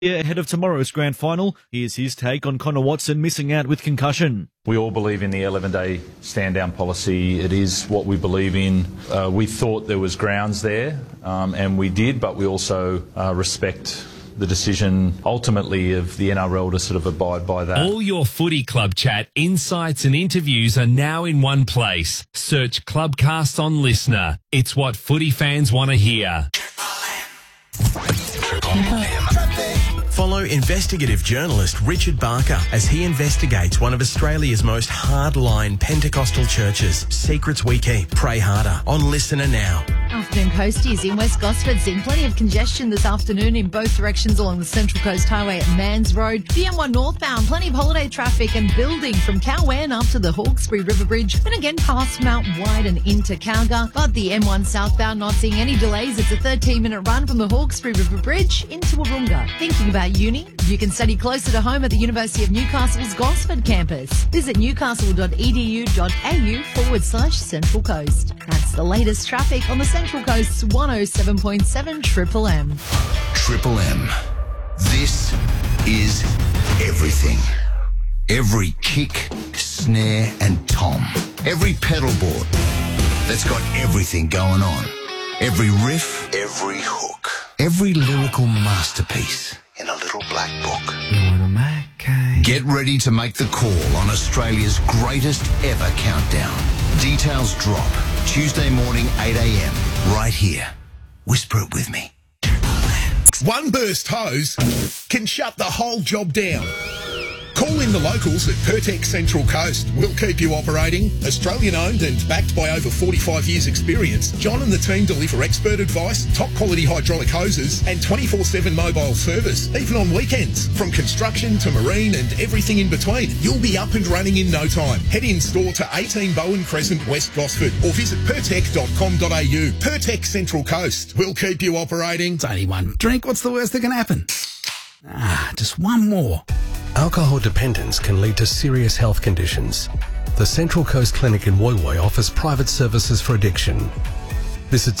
Ahead of tomorrow's grand final, here's his take on Connor Watson missing out with concussion. We all believe in the 11-day stand-down policy. It is what we believe in. We thought there was grounds there, and we did, but we also respect the decision ultimately of the NRL to sort of abide by that. All your footy club chat, insights and interviews are now in one place. Search Clubcast on Listener. It's what footy fans want to hear. Follow investigative journalist Richard Barker as he investigates one of Australia's most hardline Pentecostal churches. Secrets we keep. Pray harder. On Listener now. Afternoon coasties in West Gosford, seeing plenty of congestion this afternoon in both directions along the Central Coast Highway at Mans Road. The M1 northbound, plenty of holiday traffic and building from Cowan up to the Hawkesbury River Bridge, then again past Mount White and into Calgary. But the M1 southbound not seeing any delays. It's a 13-minute run from the Hawkesbury River Bridge into Wahroonga. Thinking about uni? You can study closer to home at the University of Newcastle's Gosford campus. Visit newcastle.edu.au/Central Coast. That's the latest traffic on the Central Coast's 107.7 Triple M. Triple M. This is everything. Every kick, snare and tom. Every pedal board that's got everything going on. Every riff, every hook. Every lyrical masterpiece in a little black book. Get ready to make the call on Australia's greatest ever countdown. Details drop Tuesday morning 8 a.m. right here. Whisper it with me. One burst hose can shut the whole job down. Call in the locals at Pertex Central Coast. We'll keep you operating. Australian owned and backed by over 45 years experience, John and the team deliver expert advice, top quality hydraulic hoses and 24/7 mobile service, even on weekends. From construction to marine and everything in between, you'll be up and running in no time. Head in store to 18 Bowen Crescent, West Gosford or visit pertec.com.au. Pertex Central Coast. We'll keep you operating. It's only one drink. What's the worst that can happen? Just one more. Alcohol dependence can lead to serious health conditions. The Central Coast Clinic in Woy Woy offers private services for addiction. Visit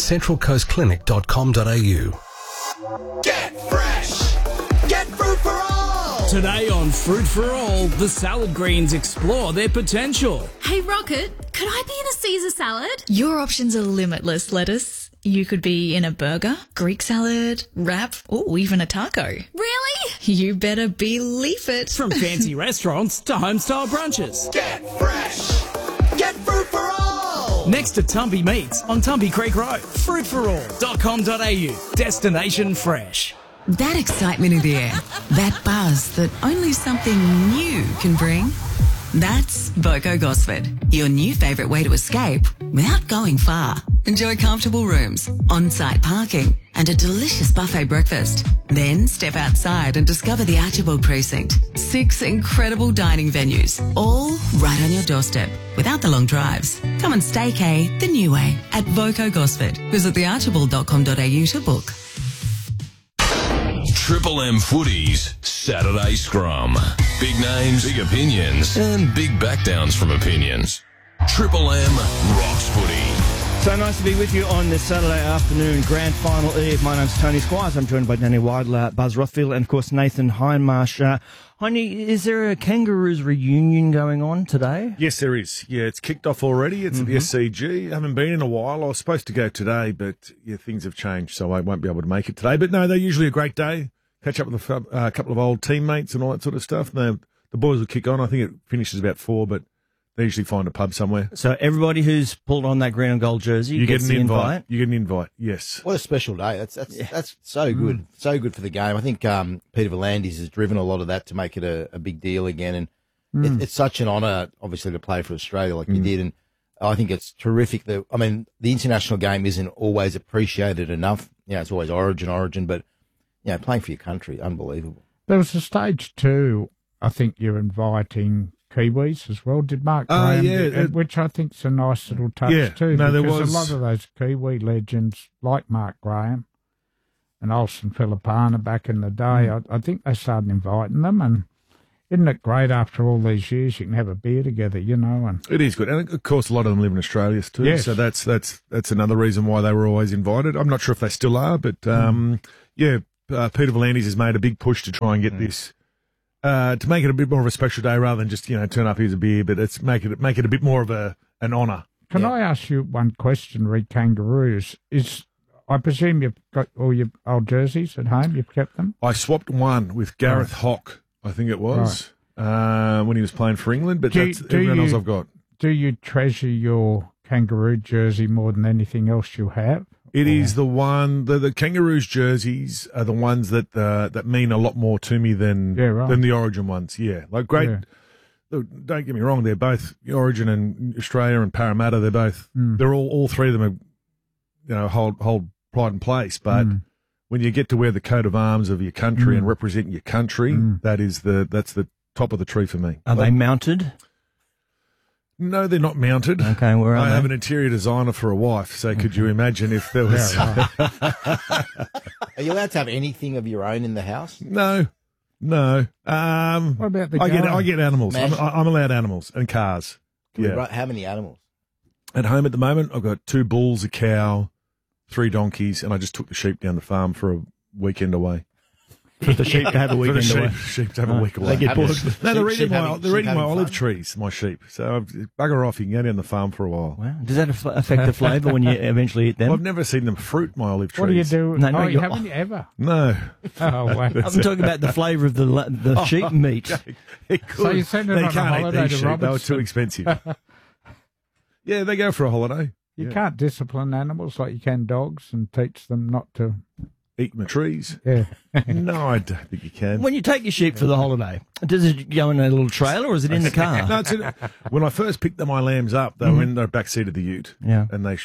centralcoastclinic.com.au. Get fresh! Get fruit for all! Today on Fruit for All, the salad greens explore their potential. Hey Rocket, could I be in a Caesar salad? Your options are limitless, lettuce. You could be in a burger, Greek salad, wrap, or even a taco. Really? You better believe it. From fancy restaurants to home-style brunches. Get fresh! Get fruit for all! Next to Tumby Meats on Tumby Creek Road. Fruitforall.com.au. Destination fresh. That excitement in the air. That buzz that only something new can bring. That's Voco Gosford, your new favourite way to escape without going far. Enjoy comfortable rooms, on-site parking and a delicious buffet breakfast. Then step outside and discover the Archibald Precinct. 6 incredible dining venues, all right on your doorstep without the long drives. Come and staycay the new way at Voco Gosford. Visit thearchibald.com.au to book. Triple M Footy's Saturday Scrum. Big names, big opinions, and big backdowns from opinions. Triple M rocks footy. So nice to be with you on this Saturday afternoon, grand final eve. My name's Tony Squires. I'm joined by Danny Weidler, Buzz Rothfield, and of course Nathan Hindmarsh. Heine, is there a Kangaroos reunion going on today? Yes, there is. Yeah, it's kicked off already. It's at the SCG. I haven't been in a while. I was supposed to go today, but yeah, things have changed, so I won't be able to make it today. But no, they're usually a great day. Catch up with a couple of old teammates and all that sort of stuff. The boys will kick on. I think it finishes about 4, but they usually find a pub somewhere. So everybody who's pulled on that green and gold jersey you gets get an invite. You get an invite, yes. What a special day. That's so good. So good for the game. I think Peter V'landys has driven a lot of that to make it a big deal again. And it's such an honour, obviously, to play for Australia like you did. And I think it's terrific that, I mean, the international game isn't always appreciated enough. You know, it's always origin, but, you know, playing for your country, unbelievable. There was a stage 2, I think you're inviting Kiwis as well. Did Mark Graham, which I think's a nice little touch too. No, there because was a lot of those Kiwi legends like Mark Graham and Olsen Filipana back in the day. I think they started inviting them, and isn't it great after all these years you can have a beer together, you know? And it is good, and of course a lot of them live in Australia too. Yes. So that's another reason why they were always invited. I'm not sure if they still are, but yeah. Peter V'landys has made a big push to try and get this, to make it a bit more of a special day rather than just, turn up, here's a beer, but it's make it a bit more of an honour. Can I ask you one question, re Kangaroos? I presume you've got all your old jerseys at home, you've kept them? I swapped one with Gareth Hock, I think it was, when he was playing for England, but that's everyone else I've got. Do you treasure your Kangaroo jersey more than anything else you have? It is the one, the Kangaroos jerseys are the ones that mean a lot more to me than the Origin ones. Yeah, like great. Yeah. Don't get me wrong; they're both Origin and Australia and Parramatta. They're both. They're all three of them are, hold pride and place. But when you get to wear the coat of arms of your country and represent your country, that's the top of the tree for me. Are they mounted? No, they're not mounted. Okay, where are they? I have an interior designer for a wife, so could you imagine if there was... Are you allowed to have anything of your own in the house? No. What about the I get animals. I'm allowed animals and cars. How many animals? At home at the moment, I've got 2 bulls, a cow, 3 donkeys, and I just took the sheep down the farm for a weekend away. For the sheep to have a weekend away. Sheep to have a week away. They get bored. No, they're eating my olive trees, my sheep. So bugger off, you can go down the farm for a while. Wow. Does that affect the flavour when you eventually eat them? Well, I've never seen them fruit my olive trees. What do you do? No, you haven't ever? No. Oh, wow. I'm talking about the flavour of the sheep meat. So you send it on a holiday to Robertson? They were too expensive. Yeah, they go for a holiday. You can't discipline animals like you can dogs and teach them not to... eat my trees? Yeah. No, I don't think you can. When you take your sheep for the holiday, does it go in a little trailer or is it in the car? No, when I first picked my lambs up, they were in the back seat of the ute. Yeah. And they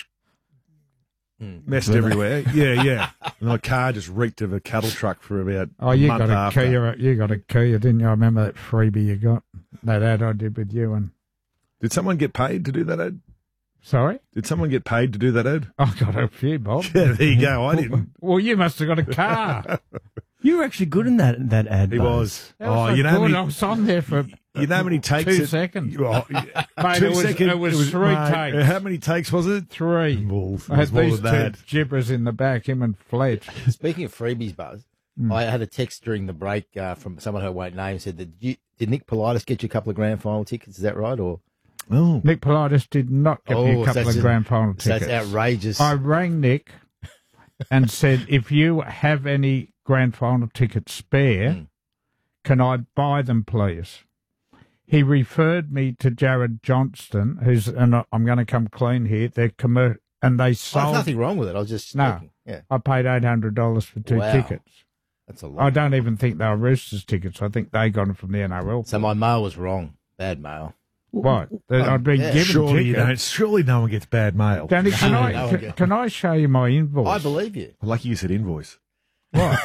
messed everywhere. Yeah. And my car just reeked of a cattle truck for about a month after. You got a Kia, didn't you? I remember that freebie you got. That ad I did with you. And did someone get paid to do that ad? Sorry? Did someone get paid to do that ad? I got a few, Bob. Yeah, there you go. I didn't. Well, you must have got a car. You were actually good in that ad. He was. You know, I was on there for you know how many takes? 2 seconds. Mate, 2 seconds. It was 3 takes. How many takes was it? 3. Well, I had these 2 gibbers in the back, him and Fletch. Speaking of freebies, Buzz, I had a text during the break from someone who I won't name, said that did Nick Politis get you a couple of grand final tickets? Is that right? Or Nick Politis did not get me a couple of grand final tickets. That's outrageous. I rang Nick and said, if you have any grand final tickets spare, can I buy them, please? He referred me to Jared Johnston, and I'm going to come clean here. They're and they sold. There's nothing wrong with it. I was just checking. Yeah. I paid $800 for 2 tickets. That's a lot. I don't even think they were Roosters tickets. I think they got them from the NRL. So my mail was wrong. Bad mail. What? I'd been given tickets. Surely no one gets bad mail. Danny, can I show you my invoice? I believe you. I like you said invoice. What?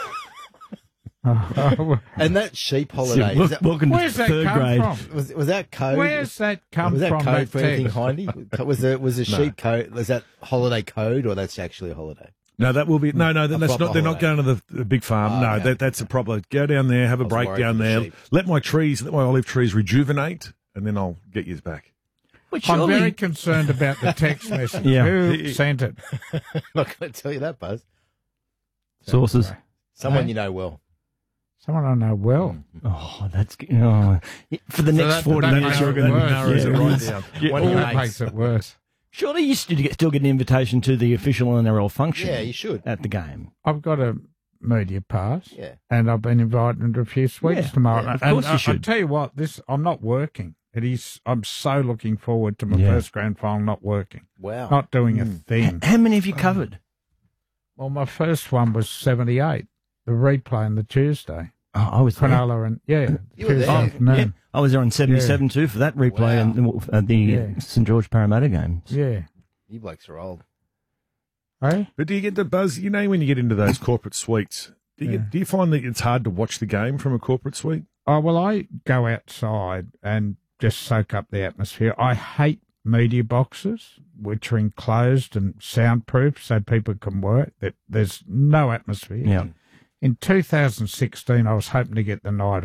And that sheep holiday. Welcome to third grade. From? Was that code? Where's that come was from? Was that code for anything, Hindy? Was the sheep code? Was that holiday code, or that's actually a holiday? No, that will be no. That's not. They're not going to the big farm. No, okay. That's a proper. Go down there, have a break down there. Let my olive trees rejuvenate, and then I'll get yours back. I'm very concerned about the text message. Who sent it? I'm not going to tell you that, Buzz. Sources. Someone you know well. Someone I know well. Oh, that's for the next 40 minutes. You're going to narrow it right down. What makes it worse? Surely you still get an invitation to the official NRL function. Yeah, you should. At the game. I've got a media pass. Yeah. And I've been invited to a few sweets tomorrow. Yeah, of course you should. I tell you what, I'm not working. I'm so looking forward to my first grand final not working. Wow. Not doing a thing. How many have you covered? Well, my first one was 78, the replay on the Tuesday. Oh, I was Cronulla and Tuesday afternoon. Yeah. I was there on 77 too for that replay and the St George Parramatta games. Yeah. You blokes are old. Hey? But do you get the buzz? You know, when you get into those corporate suites, do you find that it's hard to watch the game from a corporate suite? Oh, well, I go outside and just soak up the atmosphere. I hate media boxes, which are enclosed and soundproof so people can work. There's no atmosphere. Yeah. In 2016, I was hoping to get the night off.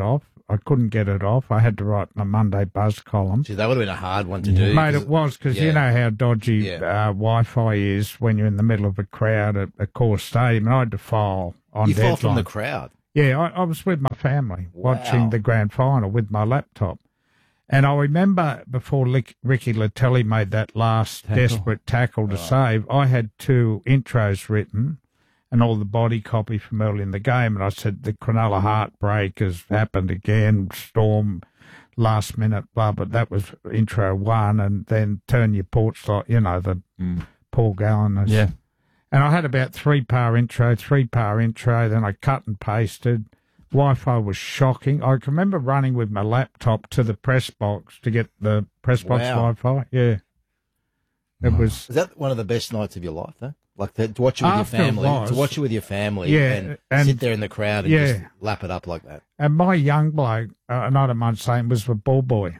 I couldn't get it off. I had to write my Monday Buzz column. See, that would have been a hard one to do. Mate, it was, because you know how dodgy Wi-Fi is when you're in the middle of a crowd at a core stadium, and I had to file on You deadline. file from the crowd? Yeah, I was with my family watching the grand final with my laptop. And I remember before Ricky Latelli made that last desperate tackle to save, I had 2 intros written and all the body copy from early in the game. And I said, the Cronulla heartbreak has happened again, Storm, last minute, blah, but that was intro 1. And then turn your porch light, the Paul Gallen. Yeah. And I had about 3-part intro, then I cut and pasted. Wi-Fi was shocking. I can remember running with my laptop to the press box to get the press box Wi-Fi. Yeah. It was. Is that one of the best nights of your life, though? Like to watch it with your family? To watch it with your family and sit there in the crowd and just lap it up like that. And my young bloke, I don't mind saying, was the ball boy.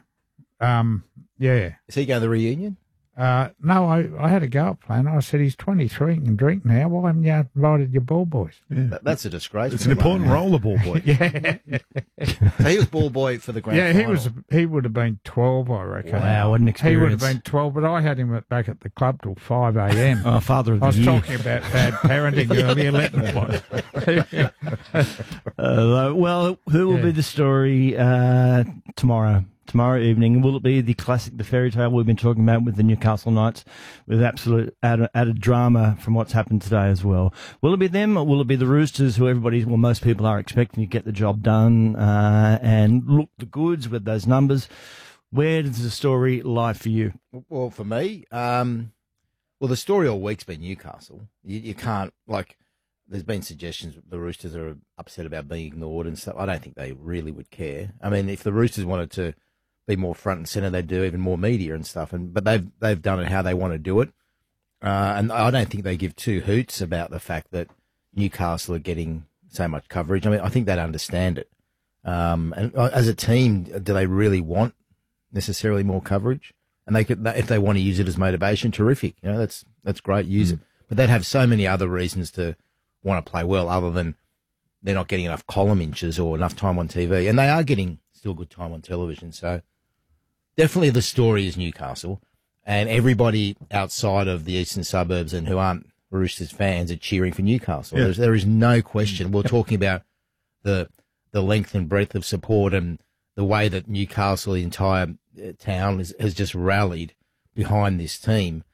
Yeah. Is he going to the reunion? No, I had a go at playing. I said, he's 23 and can drink now. Why haven't you invited your ball boys? Yeah. That's a disgrace. It's an important role, the ball boy. Yeah. So he was ball boy for the grand final. He would have been 12, I reckon. Wow, what an experience. He would have been 12, but I had him back at the club till 5 a.m. Oh, father of the year. I was talking about bad parenting earlier. Let them watch. Well, who will be the story tomorrow evening? Will it be the classic, the fairy tale we've been talking about with the Newcastle Knights, with absolute added drama from what's happened today as well? Will it be them, or will it be the Roosters, who most people are expecting to get the job done and look the goods with those numbers? Where does the story lie for you? Well, for me, the story all week's been Newcastle. You can't, there's been suggestions the Roosters are upset about being ignored and stuff. I don't think they really would care. I mean, if the Roosters wanted to be more front and centre, they'd do even more media and stuff. But they've done it how they want to do it, and I don't think they give 2 hoots about the fact that Newcastle are getting so much coverage. I mean, I think they'd understand it. And as a team, do they really want necessarily more coverage? And they could, if they want to use it as motivation, terrific. That's great. Use it. But they'd have so many other reasons to want to play well, other than they're not getting enough column inches or enough time on TV, and they are getting still good time on television. So definitely the story is Newcastle, and everybody outside of the eastern suburbs and who aren't Roosters fans are cheering for Newcastle. Yeah. There is no question. We're talking about the length and breadth of support and the way that Newcastle, the entire town, has just rallied behind this team.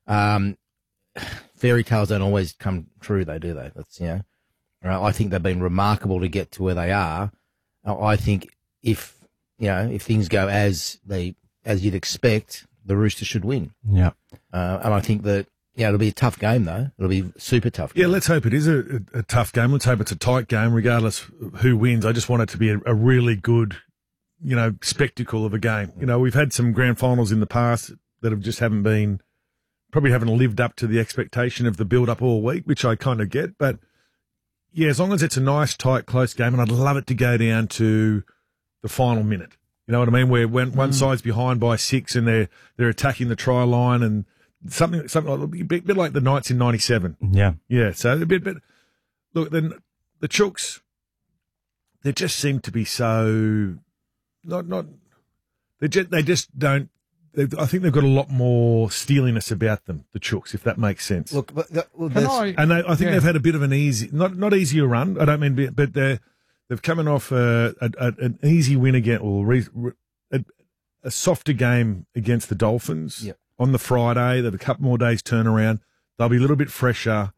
Fairy tales don't always come true, though, do they? That's I think they've been remarkable to get to where they are. I think if things go as you'd expect, the Roosters should win. Yeah. And I think that it'll be a tough game, though. It'll be a super tough game. Yeah, let's hope it is a tough game. Let's hope it's a tight game, regardless of who wins. I just want it to be a really good, spectacle of a game. We've had some grand finals in the past that probably haven't lived up to the expectation of the build-up all week, which I kind of get. But, yeah, as long as it's a nice, tight, close game, and I'd love it to go down to the final minute. You know what I mean? Where when one side's behind by 6 and they're attacking the try line, and something like a bit like the Knights in '97. Yeah. Yeah, so a bit. Look, then the Chooks, they just seem to be so not. They just don't. I think they've got a lot more steeliness about them, the Chooks, if that makes sense. Look, but I think they've had a bit of an easy, not easier run. I don't mean, but they've coming off an easy win again, or a softer game against the Dolphins on the Friday. They've a couple more days turnaround. They'll be a little bit fresher,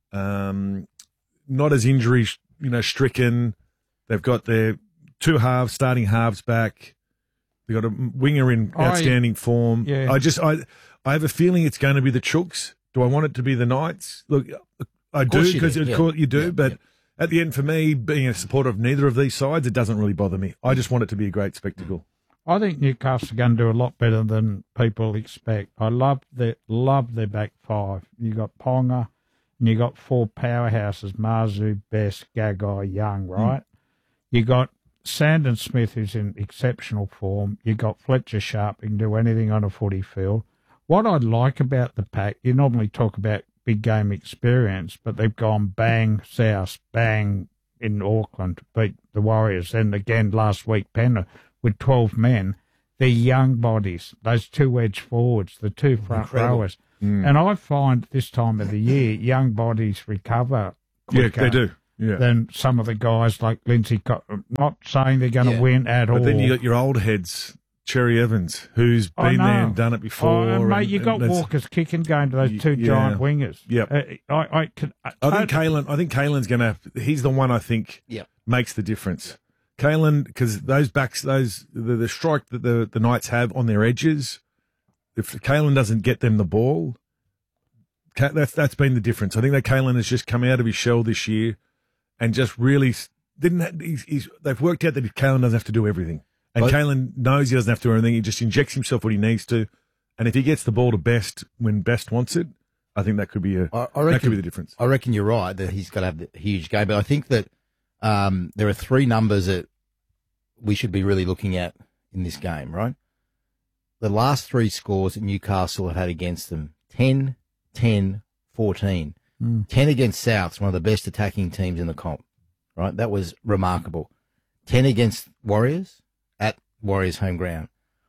not as injury stricken. They've got their 2 starting halves back. They've got a winger in outstanding form. Yeah. I have a feeling it's going to be the Chooks. Do I want it to be the Knights? Look, I do, because you do, but at the end, for me, being a supporter of neither of these sides, it doesn't really bother me. I just want it to be a great spectacle. I think Newcastle are going to do a lot better than people expect. I love their back 5. You got Ponga, and you got 4 powerhouses: Marzu, Best, Gagai, Young. Right? You got Sandon Smith, who's in exceptional form. You got Fletcher Sharp, who can do anything on a footy field. What I like about the pack, you normally talk about big game experience, but they've gone bang south, bang in Auckland to beat the Warriors, and again last week Penrith with 12 men. They're young bodies, those two edge forwards, the two front rowers. And I find this time of the year, young bodies recover quicker. Yeah, they do. Yeah. Than some of the guys like Lindsay. Not saying they're going to win at all. But then you got your old heads, Cherry Evans, who's been there and done it before. Mate, you got Walker's kicking going to those two giant wingers. Yep. I think Kalen's going to. He's the one I think makes the difference. Kalen, because those backs, the strike that the Knights have on their edges, if Kalen doesn't get them the ball, that's been the difference. I think that Kalen has just come out of his shell this year and just really they've worked out that Kalen doesn't have to do everything. And Kalen knows he doesn't have to do everything. He just injects himself what he needs to. And if he gets the ball to Best when Best wants it, I think that could be that could be the difference. I reckon you're right that he's got to have the huge game. But I think that there are three numbers that we should be really looking at in this game, right? The last three scores that Newcastle have had against them, 10, 10, 14. 10 against Souths, one of the best attacking teams in the comp, right? That was remarkable. 10 against Warriors at Warriors home ground.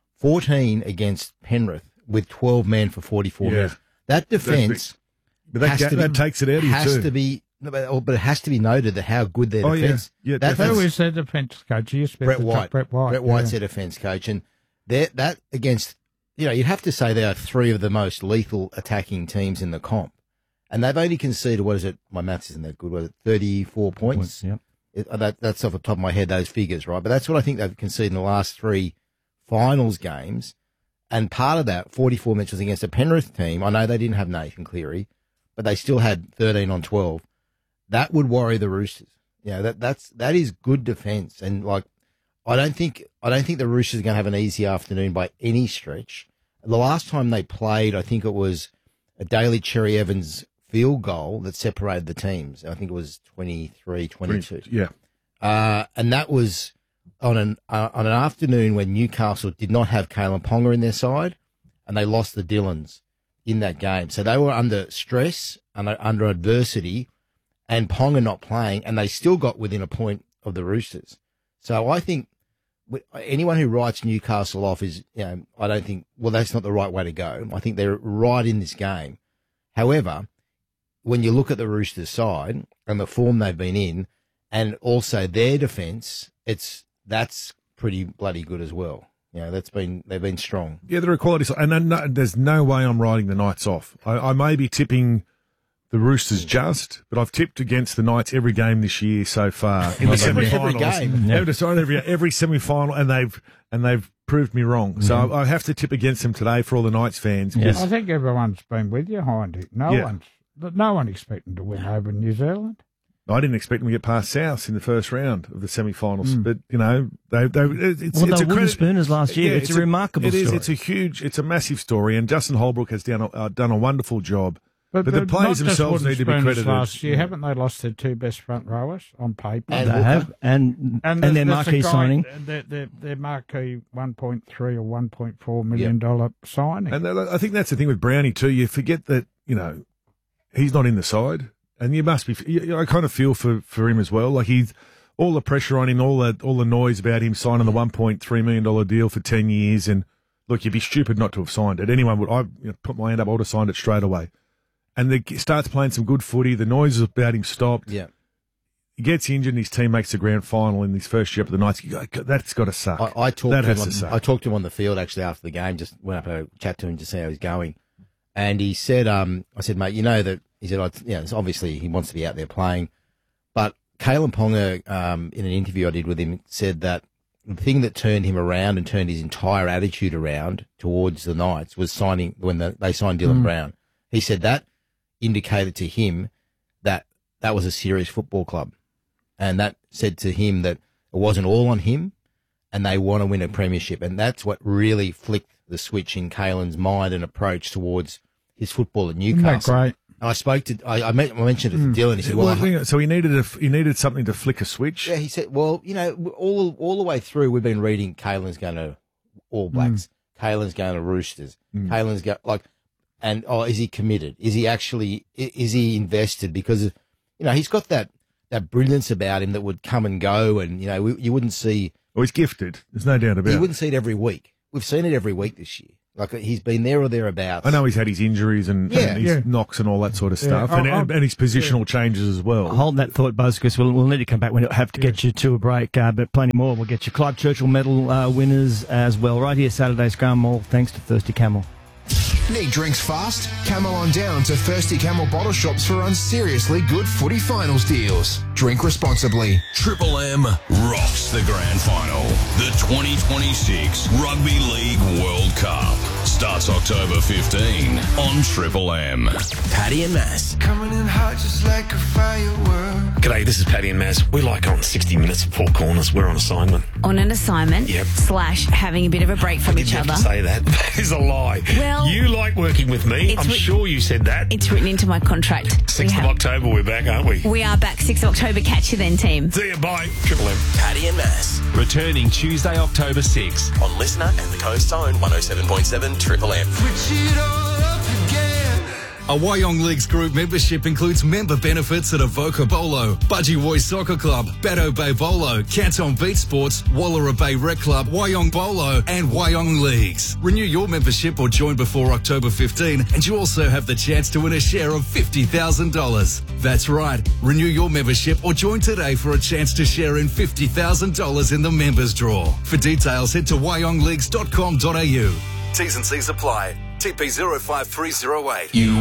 14 against Penrith with 12 men for 44 minutes. That defence that takes it out of you too. But it has to be noted that how good their defence. Who is their defence coach? Brett White. Brett White's their defence coach, and that against you'd have to say they are three of the most lethal attacking teams in the comp, and they've only conceded my maths isn't that good. Was it 34 points? That's off the top of my head those figures, right? But that's what I think they've conceded in the last three finals games, and part of that 44 minutes was against a Penrith team. I know they didn't have Nathan Cleary, but they still had 13 on 12. That would worry the Roosters. That is good defence, and I don't think the Roosters are going to have an easy afternoon by any stretch. The last time they played, I think it was a Daly Cherry Evans field goal that separated the teams. I think it was 23-22. Yeah, and that was on an afternoon when Newcastle did not have Kalen Ponga in their side, and they lost the Dillons in that game. So they were under stress and under adversity. And Ponga not playing, and they still got within a point of the Roosters. So I think anyone who writes Newcastle off is, I don't think, that's not the right way to go. I think they're right in this game. However, when you look at the Roosters side and the form they've been in, and also their defence, that's pretty bloody good as well. They've been strong. Yeah, they're a quality side, and there's no way I'm writing the Knights off. I may be tipping the Roosters but I've tipped against the Knights every game this year so far in the semi-finals. Every semi-final, and they've proved me wrong. So I have to tip against them today for all the Knights fans. I think everyone's been with you, Hindy. No one expecting to win over New Zealand. I didn't expect them to get past South in the first round of the semi-finals, but it's they were wooden spooners last year. It's a remarkable story. It's a massive story, and Justin Holbrook has done a wonderful job. But the players themselves need to be credited. Last year, haven't they lost their two best front rowers on paper? And they have, and their marquee signing. Their marquee $1.3 or $1.4 million signing. And I think that's the thing with Brownie too. You forget that he's not in the side, and you must be. I kind of feel for him as well. Like he's all the pressure on him, all the noise about him signing the $1.3 million deal for 10 years. And look, you'd be stupid not to have signed it. Anyone would. I put my hand up. I would have signed it straight away. And he starts playing some good footy. The noise about him stopped. Yeah. He gets injured and his team makes the grand final in his first year up at the Knights. That's got to suck. I talked to him on the field actually after the game, just went up and chat to him to see how he's going. And he said, I said, mate, he said, it's obviously he wants to be out there playing. But Kalen Ponga, in an interview I did with him, said that the thing that turned him around and turned his entire attitude around towards the Knights was signing when they signed Dylan Brown. He said that indicated to him that was a serious football club. And that said to him that it wasn't all on him and they want to win a premiership. And that's what really flicked the switch in Kalen's mind and approach towards his football at Newcastle. Isn't that great? And I spoke to, I mentioned it to Dylan. He said, so he needed something to flick a switch? Yeah, he said, all the way through we've been reading Kalen's going to All Blacks, Kalen's going to Roosters, Kalen's and is he committed? Is he invested? Because he's got that that brilliance about him that would come and go, and you wouldn't see. Well, he's gifted. There's no doubt about it. You wouldn't see it every week. We've seen it every week this year. Like he's been there or thereabouts. I know he's had his injuries and his knocks and all that sort of stuff, and his positional changes as well. Hold that thought, Buzz, because we'll need to come back. We'll have to get you to a break, but plenty more. We'll get you Clive Churchill medal winners as well. Right here, Saturday Scrum, all thanks to Thirsty Camel. Need drinks fast? Camel on down to Thirsty Camel bottle shops for unseriously good footy finals deals. Drink responsibly. Triple M rocks the grand final. The 2026 Rugby League World Cup starts October 15 on Triple M. Paddy and Mass. Coming in hot just like a firework. G'day, this is Paddy and Mass. We like on 60 minutes of Four Corners. We're on assignment. On an assignment? Yep. / having a bit of a break from each other. I didn't have to say that. That is a lie. Well, you like working with me. I'm sure you said that. It's written into my contract. 6th of October, we're back, aren't we? We are back 6th of October. Catch you then, team. See you, bye. Triple M. Paddy and Mass. Returning Tuesday, October 6 on Listener and the Coast's Own 107.7 Triple M. A Wyong Leagues Group membership includes member benefits at Avoca Bolo, Budgie Soccer Club, Bateau Bay Bolo, Canton Beach Sports, Wallara Bay Rec Club, Wyong Bolo and Wyong Leagues. Renew your membership or join before October 15 and you also have the chance to win a share of $50,000. That's right, renew your membership or join today for a chance to share in $50,000 in the members draw. For details, head to wyongleagues.com.au. T's and C's apply. TP 05308. You